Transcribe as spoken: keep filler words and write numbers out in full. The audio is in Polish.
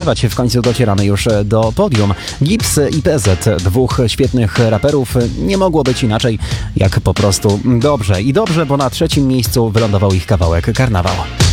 spodziewać. W końcu docieramy już do podium. Gips i P Z, dwóch świetnych raperów. Nie mogło być inaczej, jak po prostu dobrze. I dobrze, bo na trzecim miejscu wylądował ich kawałek Karnawał.